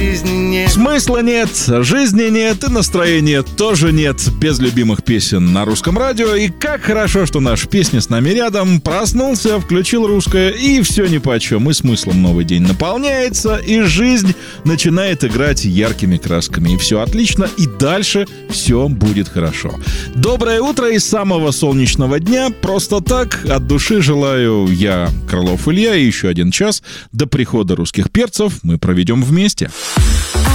жизни нет. Смысла нет, жизни нет и настроения тоже нет без любимых песен на русском радио. И как хорошо, что наш песня с нами рядом. Проснулся, включил русское, и все нипочем. И смыслом новый день наполняется, и жизнь начинает играть яркими красками. И все отлично, и дальше все будет хорошо. Доброе утро и самого солнечного дня. Просто так, от души желаю я, Крылов Илья, и еще один час до прихода русских перцев мы проведем вместе.